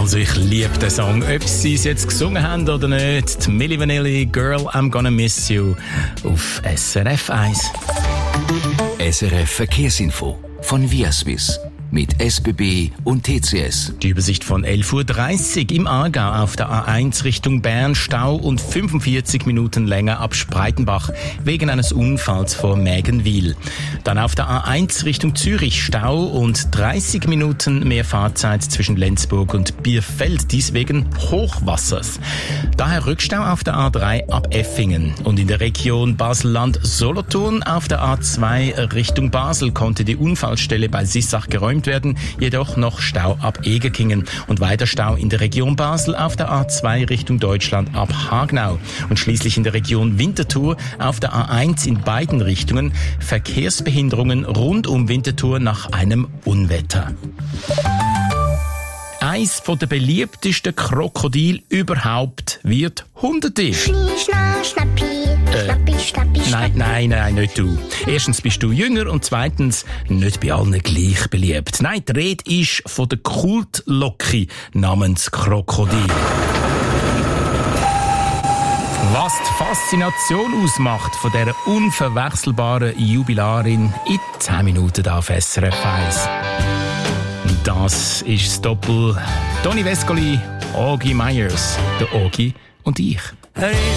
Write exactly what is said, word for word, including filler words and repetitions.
Also ich liebe den Song, ob sie es jetzt gesungen haben oder nicht. Die Milli Vanilli, Girl, I'm Gonna Miss You auf S R F eins. S R F Verkehrsinfo von Viaswiss mit S B B und T C S. Die Übersicht von elf Uhr dreißig im Aargau auf der A eins Richtung Bern, Stau und fünfundvierzig Minuten länger ab Spreitenbach wegen eines Unfalls vor Mägenwil. Dann auf der A eins Richtung Zürich, Stau und dreißig Minuten mehr Fahrzeit zwischen Lenzburg und Bierfeld, dies wegen Hochwassers. Daher Rückstau auf der A drei ab Effingen. Und in der Region Basel-Land-Solothurn auf der A zwei Richtung Basel konnte die Unfallstelle bei Sissach geräumt werden, jedoch noch Stau ab Egerkingen und weiter Stau in der Region Basel auf der A zwei Richtung Deutschland ab Hagnau und schließlich in der Region Winterthur auf der A eins in beiden Richtungen Verkehrsbehinderungen rund um Winterthur nach einem Unwetter. Eins von der beliebtesten Krokodil überhaupt wird Hundetier. Schnie, schna, schnappi, schnappi, schnappi, Nein, nein, nein, nicht du. Erstens bist du jünger und zweitens nicht bei allen gleich beliebt. Nein, die Rede ist von der Kultlocke namens Krokodil. Was die Faszination ausmacht von dieser unverwechselbaren Jubilarin in zehn Minuten auf S R F eins. Das ist das Doppel Toni Vescoli, Ogi Myers, der Ogi und ich. Er ist